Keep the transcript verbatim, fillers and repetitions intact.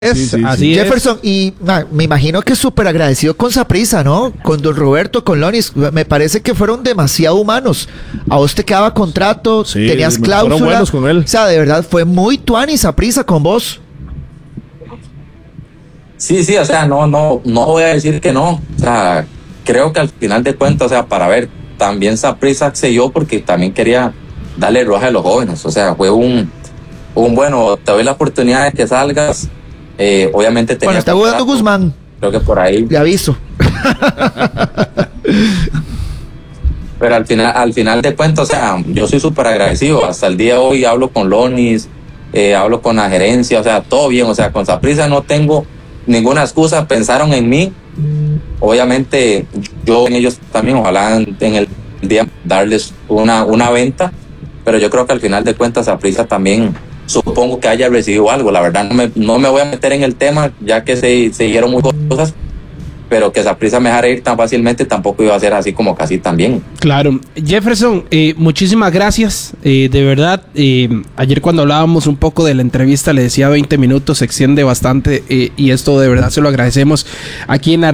Es, Sí, sí, así sí. Jefferson, y ma, me imagino que súper agradecido con Saprissa, ¿no? Con don Roberto, con Lonis, me parece que fueron demasiado humanos. A vos te quedaba contrato, Sí, tenías fueron cláusula. buenos con él. O sea, de verdad fue muy tuani Saprissa con vos. Sí, sí, o sea, no, no, no voy a decir que no. O sea, creo que al final de cuentas, o sea, para ver, también Saprissa accedió porque también quería darle roja a los jóvenes. O sea, fue un, un bueno, te doy la oportunidad de que salgas. Eh, obviamente tenía Bueno, está jugando contrato. Guzmán, Creo que por ahí. le aviso. Pero al final, al final de cuentas, o sea, yo soy súper agradecido. Hasta el día de hoy hablo con Lonis, eh, hablo con la gerencia, o sea, todo bien. O sea, con Saprissa no tengo ninguna excusa. Pensaron en mí. Obviamente, yo en ellos también, ojalá en, en el día darles una, una venta. Pero yo creo que al final de cuentas, Saprissa también supongo que haya recibido algo. La verdad, no me, no me voy a meter en el tema, ya que se, se dieron muchas cosas. Pero que Saprissa me dejara ir tan fácilmente tampoco iba a ser así como casi también. Claro. Jefferson, eh, muchísimas gracias. Eh, de verdad, eh, ayer cuando hablábamos un poco de la entrevista, le decía veinte minutos, se extiende bastante eh, y esto de verdad se lo agradecemos aquí en la